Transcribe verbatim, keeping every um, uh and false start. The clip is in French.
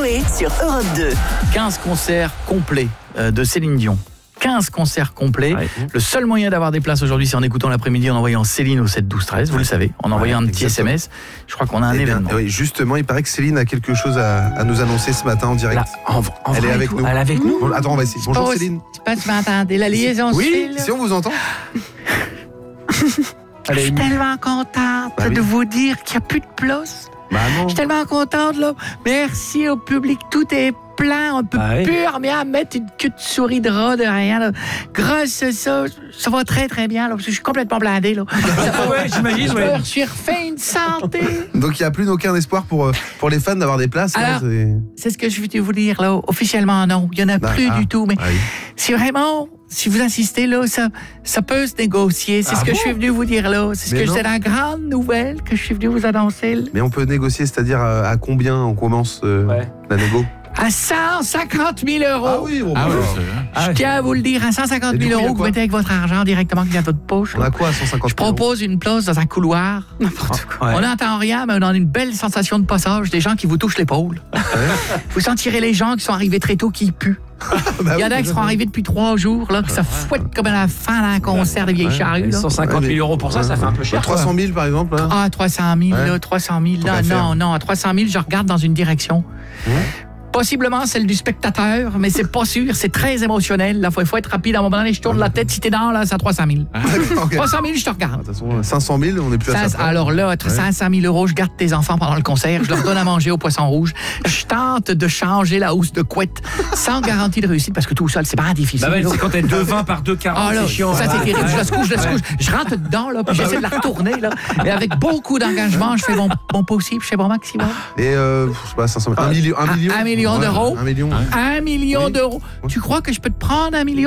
Coé sur Europe deux. quinze concerts complets euh, de Céline Dion. quinze concerts complets. Ouais. Le seul moyen d'avoir des places aujourd'hui, c'est en écoutant l'après-midi, en envoyant Céline au sept douze treize, vous le savez, en envoyant ouais, un petit exactement. S M S. Je crois qu'on a un eh événement. Bien, oui, justement, il paraît que Céline a quelque chose à, à nous annoncer ce matin en direct. Là, en, en Elle est avec tout. nous. Elle est avec nous. Bon, attends, on va essayer. Bonjour oh, Céline. Je sais pas si vous m'entendez. La liaison se Oui, fait, si on vous entend. Je suis tellement contente bah, oui. de vous dire qu'il n'y a plus de place. Bah non. Je suis tellement contente, là. Merci au public. Tout est plein. On peut bah oui. plus rien mettre une queue de souris de rat de rien, là. Grâce à ça, ça va très, très bien, là, parce que je suis complètement blindé, là. Ah ouais, j'imagine, ouais. Je suis refait une santé. Donc, il n'y a plus aucun espoir pour, pour les fans d'avoir des places. Alors, là, c'est... c'est ce que je veux vous dire, là. Officiellement, non. Il n'y en a bah, plus ah, du tout. Mais ah oui. si vraiment... Si vous insistez, là, ça, ça peut se négocier. C'est ah ce que bon? je suis venu vous dire, là. C'est, ce que, c'est la grande nouvelle que je suis venu vous annoncer. Là. Mais on peut négocier, c'est-à-dire à, à combien on commence euh, ouais. la négo? À cent cinquante mille euros. Ah oui, on ah peut. Ouais, je tiens à vous le dire, à cent cinquante mille euros que vous mettez avec votre argent directement qui vient de votre poche. On a quoi à cent cinquante mille? Je propose une place dans un couloir. N'importe quoi. On n'entend rien, mais on a une belle sensation de passage, des gens qui vous touchent l'épaule. Ouais. Vous sentirez les gens qui sont arrivés très tôt qui puent. bah Il y en a oui, qui sont arrivés depuis trois jours, là, que ça fouette comme à la fin d'un concert de vieilles ouais. charrues. cent cinquante mille euros pour ça, ça fait un peu cher. trois cent mille par exemple. Là. Ah, trois cent mille, ouais. là, trois cent mille, là, non, non, à trois cent mille, je regarde dans une direction. Ouais. Possiblement celle du spectateur, mais c'est pas sûr, c'est très émotionnel. Là, faut, faut être rapide à un moment donné, je tourne la tête, si t'es dans, là, c'est à trois cent mille. Ah, okay. trois cent mille, je te regarde. De toute façon, cinq cent mille, on est plus à ça. Alors là, ouais. cinq cent mille euros, je garde tes enfants pendant le concert, je leur donne à manger au poisson rouge. Je tente de changer la housse de couette sans garantie de réussite, parce que tout seul, c'est pas difficile. Bah ouais, c'est quand t'es deux vingt par deux quarante, ah, là, c'est chiant. Ça, c'est terrible. Je la secouche, je la secouche. Je rentre dedans, là, puis j'essaie de la retourner, là. Mais avec beaucoup d'engagement, je fais mon, mon possible, je fais mon maximum. Et, euh, je sais pas, cinq cent mille. Un million. Un million d'euros. Un million. Un million d'euros. Tu crois que je peux te prendre un million?